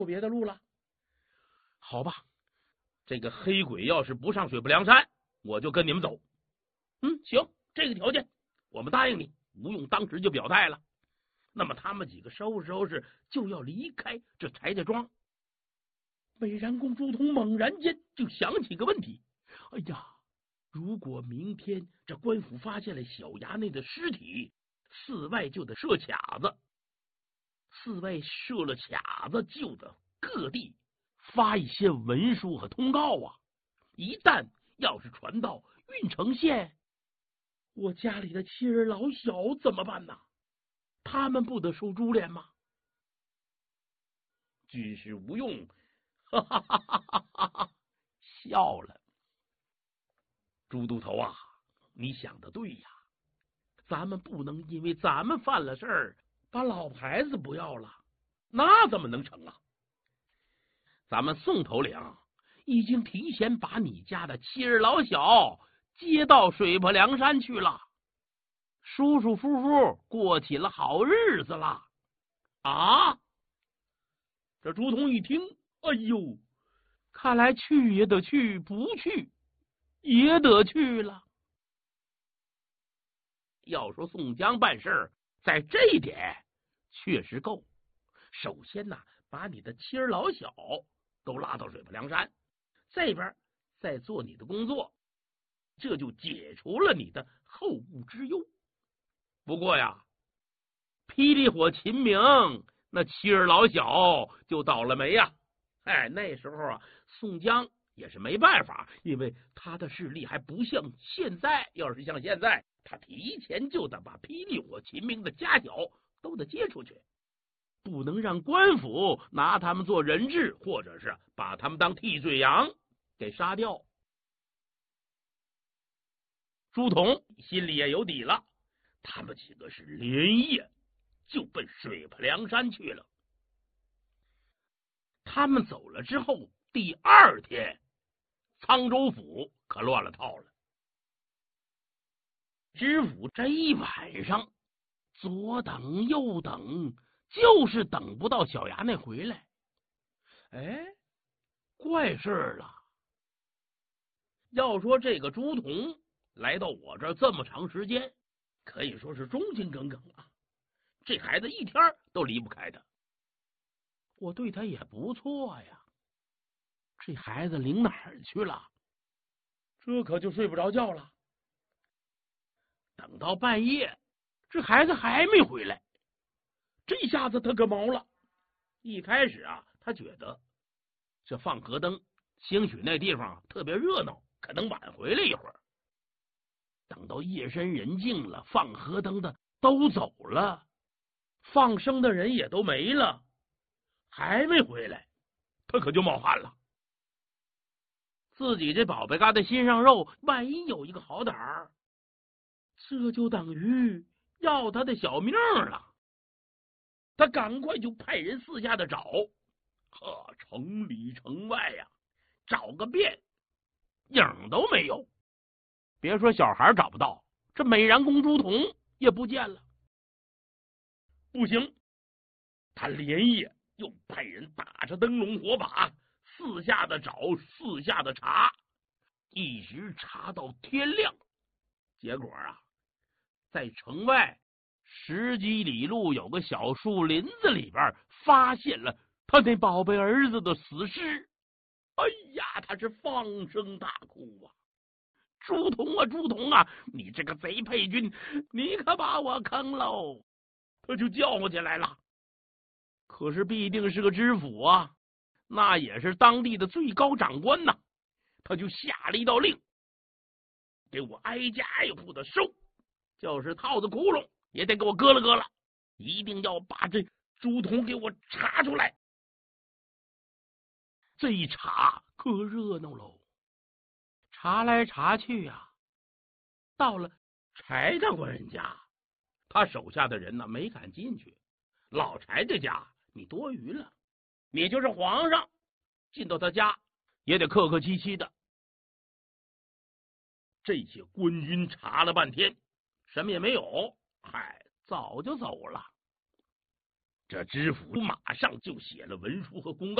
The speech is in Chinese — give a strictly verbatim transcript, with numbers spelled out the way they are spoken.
别的路了。好吧，这个黑鬼要是不上水泊梁山，我就跟你们走。嗯，行，这个条件我们答应你。吴用当时就表态了。那么他们几个收拾收拾就要离开这柴家庄。美髯公朱仝猛然间就想起个问题，哎呀，如果明天这官府发现了小衙内的尸体，寺外就得设卡子，寺外设了卡子就得各地发一些文书和通告啊！一旦要是传到郓城县，我家里的妻儿老小怎么办呢？他们不得受株连吗？军师吴用哈哈哈哈哈哈笑了。朱都头啊，你想的对呀，咱们不能因为咱们犯了事儿，把老牌子不要了，那怎么能成啊？咱们宋头领已经提前把你家的妻儿老小接到水泊梁山去了，舒舒服服过起了好日子了啊！这朱仝一听，哎呦，看来去也得去，不去也得去了。要说宋江办事在这一点确实够。首先呢，把你的妻儿老小都拉到水泊梁山，这边再做你的工作，这就解除了你的后顾之忧。不过呀，霹雳火秦明那妻儿老小就倒了霉呀！哎，那时候啊，宋江也是没办法，因为他的势力还不像现在。要是像现在，他提前就得把霹雳火秦明的家小都得接出去，不能让官府拿他们做人质，或者是把他们当替罪羊给杀掉。朱仝心里也有底了，他们几个是连夜就奔水泊梁山去了。他们走了之后，第二天沧州府可乱了套了。知府这一晚上左等右等，就是等不到小衙内回来。哎，怪事了！要说这个朱仝来到我这儿这么长时间，可以说是忠心耿耿啊。这孩子一天都离不开他，我对他也不错呀。这孩子领哪儿去了？这可就睡不着觉了。等到半夜，这孩子还没回来，这下子他可毛了。一开始啊，他觉得这放河灯，兴许那地方特别热闹，可能晚回来一会儿。等到夜深人静了，放河灯的都走了，放生的人也都没了，还没回来，他可就冒汗了。自己这宝贝疙瘩心上肉，万一有一个好歹儿，这就等于要他的小命了。他赶快就派人四下的找，呵，城里城外呀、啊，找个遍，影都没有。别说小孩找不到，这美髯公朱仝也不见了。不行，他连夜又派人打着灯笼火把，四下的找，四下的查，一直查到天亮。结果啊，在城外十几里路有个小树林子里边发现了他那宝贝儿子的死尸。哎呀，他是放声大哭啊！朱仝啊，朱仝啊，你这个贼配军，你可把我坑喽！他就叫唤起来了。可是必定是个知府啊，那也是当地的最高长官呐。他就下了一道令，给我挨家挨户的收，就是套子窟窿也得给我割了割了，一定要把这朱仝给我查出来。这一查可热闹喽，查来查去呀、啊，到了柴大官人家，他手下的人呢没敢进去。老柴家家你多余了，你就是皇上进到他家也得客客气气的。这些官军查了半天，什么也没有，嗨，早就走了。 这知府马上就写了文书和公告。